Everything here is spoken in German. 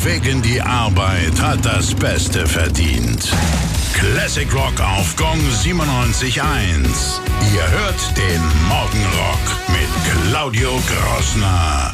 wegen die Arbeit hat das Beste verdient. Classic Rock auf Gong 97.1. Ihr hört den Morgenrock mit Claudio Grossner.